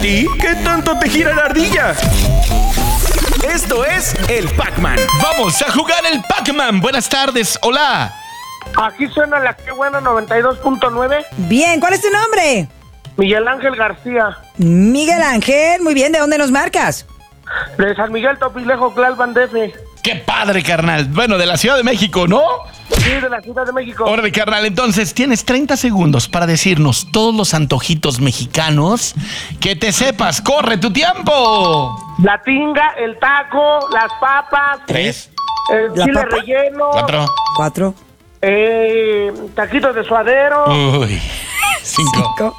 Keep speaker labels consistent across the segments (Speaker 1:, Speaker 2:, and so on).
Speaker 1: ¿Y qué tanto te gira la ardilla? Esto es el Pac-Man.
Speaker 2: Vamos a jugar el Pac-Man. Buenas tardes, hola.
Speaker 3: Aquí suena la que buena 92.9.
Speaker 4: Bien, ¿cuál es tu nombre?
Speaker 3: Miguel Ángel García.
Speaker 4: Miguel Ángel, muy bien, ¿de dónde nos marcas?
Speaker 3: De San Miguel Topilejo, Tlalpan DF.
Speaker 2: Qué padre, carnal. Bueno, de la Ciudad de México, ¿no?
Speaker 3: Sí, de la Ciudad de México.
Speaker 2: Órale, carnal, entonces tienes 30 segundos para decirnos todos los antojitos mexicanos que te sepas. ¡Corre tu tiempo!
Speaker 3: La tinga, el taco, las papas.
Speaker 2: 3,
Speaker 3: El
Speaker 4: ¿La
Speaker 3: chile
Speaker 4: papa?
Speaker 3: relleno.
Speaker 2: 4.
Speaker 4: 4.
Speaker 3: Taquitos de suadero.
Speaker 2: Uy. 5.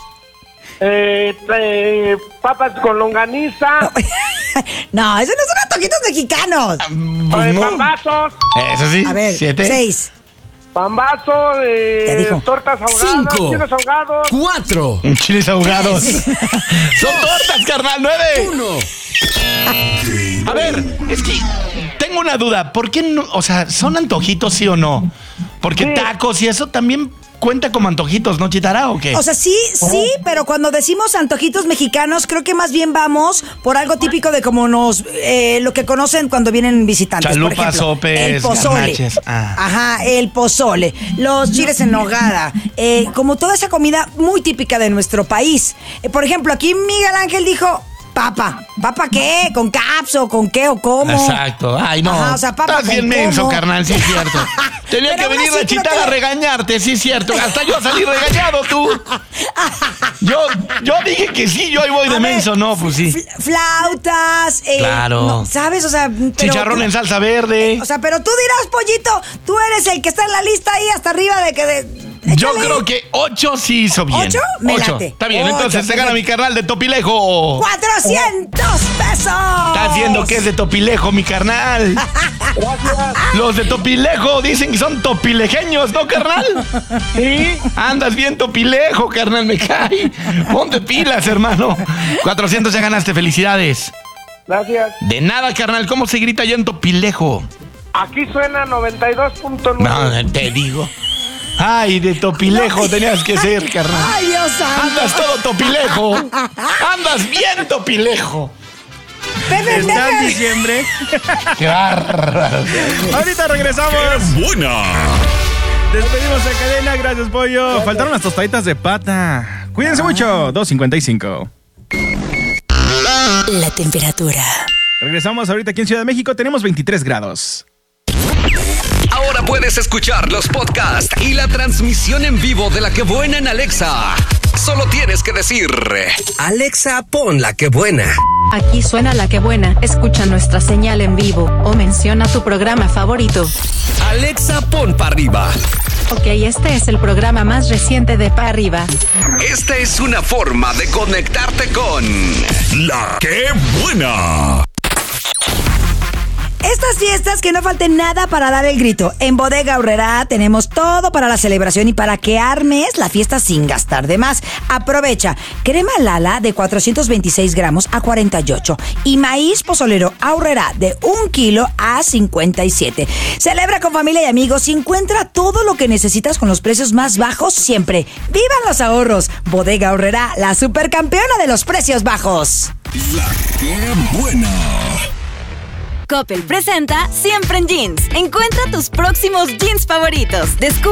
Speaker 3: Papas con longaniza.
Speaker 4: No, esos no son antojitos mexicanos.
Speaker 3: Pambazos.
Speaker 2: Eso sí.
Speaker 4: A ver,
Speaker 2: 7.
Speaker 4: 6.
Speaker 3: Pambazos.
Speaker 4: Ya dijo.
Speaker 3: Tortas ahogadas.
Speaker 5: 5.
Speaker 3: Chiles ahogados.
Speaker 5: 4.
Speaker 2: Chiles ahogados. Son tortas, carnal. 9.
Speaker 5: 1.
Speaker 2: A ver, es que tengo una duda. ¿Por qué no? O sea, ¿son antojitos sí o no? Porque
Speaker 3: Sí.
Speaker 2: tacos y eso también cuenta como antojitos, ¿no, Chitara, o qué?
Speaker 4: O sea, sí, pero cuando decimos antojitos mexicanos, creo que más bien vamos por algo típico de como lo que conocen cuando vienen visitantes.
Speaker 2: Chalupas,
Speaker 4: por ejemplo,
Speaker 2: sopes,
Speaker 4: el pozole.
Speaker 2: garnaches.
Speaker 4: Ajá, el pozole, los chiles en nogada, como toda esa comida muy típica de nuestro país. Por ejemplo, aquí Miguel Ángel dijo papa. ¿Papa qué? ¿Con caps o con qué o cómo?
Speaker 2: Exacto. Ay, no.
Speaker 4: Ajá, o sea, papa
Speaker 2: estás bien
Speaker 4: con
Speaker 2: menso,
Speaker 4: cómo.
Speaker 2: carnal, sí es cierto. Tenía
Speaker 4: Pero
Speaker 2: que
Speaker 4: aún
Speaker 2: venir
Speaker 4: así
Speaker 2: la
Speaker 4: creo
Speaker 2: Chitara
Speaker 4: que-
Speaker 2: a regañarte, sí es cierto. Hasta yo salí regañado, tú. Yo dije que sí, yo ahí voy de
Speaker 4: A ver,
Speaker 2: menso. No, pues sí.
Speaker 4: Flautas.
Speaker 2: Claro.
Speaker 4: no, ¿sabes? O sea, pero-
Speaker 2: Chicharrón en salsa verde.
Speaker 4: O sea, pero tú dirás, pollito, tú eres el que está en la lista ahí hasta arriba de que...
Speaker 2: Yo
Speaker 4: échale.
Speaker 2: creo que 8 sí hizo bien.
Speaker 4: ¿8? Me
Speaker 2: 8.
Speaker 4: late.
Speaker 2: Está bien,
Speaker 4: 8,
Speaker 2: entonces se gana
Speaker 4: perfecto.
Speaker 2: mi carnal de Topilejo.
Speaker 4: 400 pesos.
Speaker 2: Estás viendo que es de Topilejo, mi carnal. Los de Topilejo dicen que son topilejeños, ¿no, carnal?
Speaker 3: Sí.
Speaker 2: Andas bien Topilejo, carnal, me cae. Ponte pilas, hermano. 400 ya ganaste, felicidades.
Speaker 3: Gracias.
Speaker 2: De nada, carnal, ¿cómo se grita allá en Topilejo?
Speaker 3: Aquí suena 92.9.
Speaker 2: No, te digo. Ay, de Topilejo tenías que ser, carnal.
Speaker 4: Ay, Dios santo.
Speaker 2: Andas todo Topilejo. Andas bien Topilejo.
Speaker 4: Pepe,
Speaker 1: Está en
Speaker 4: Pepe.
Speaker 1: diciembre.
Speaker 2: Qué bárbaro.
Speaker 1: Ahorita regresamos.
Speaker 5: Buena.
Speaker 1: Despedimos a cadena. Gracias, pollo. Faltaron las tostaditas de pata. Cuídense mucho. 2:55.
Speaker 4: La temperatura.
Speaker 1: Regresamos ahorita aquí en Ciudad de México. Tenemos 23 grados.
Speaker 5: Ahora puedes escuchar los podcasts y la transmisión en vivo de La Que Buena en Alexa. Solo tienes que decir: Alexa, pon La Que Buena.
Speaker 6: Aquí suena La Que Buena. Escucha nuestra señal en vivo o menciona tu programa favorito.
Speaker 5: Alexa, pon Pa' Arriba.
Speaker 6: Ok, este es el programa más reciente de Pa' Arriba.
Speaker 5: Esta es una forma de conectarte con La Que Buena.
Speaker 4: Estas fiestas que no falte nada para dar el grito. En Bodega Aurrerá tenemos todo para la celebración y para que armes la fiesta sin gastar de más. Aprovecha. Crema Lala de 426 gramos a 48 y maíz pozolero Aurrerá de 1 kilo a 57. Celebra con familia y amigos y encuentra todo lo que necesitas con los precios más bajos siempre. ¡Vivan los ahorros! Bodega Aurrerá, la supercampeona de los precios bajos.
Speaker 5: La Que Buena.
Speaker 7: Coppel presenta Siempre en Jeans. Encuentra tus próximos jeans favoritos.